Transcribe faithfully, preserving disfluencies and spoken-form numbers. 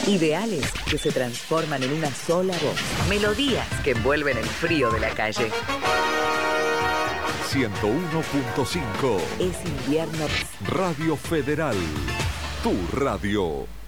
Ideales que se transforman en una sola voz. Melodías que envuelven el frío de la calle. ciento uno punto cinco. Es invierno. Radio Federal. Tu radio.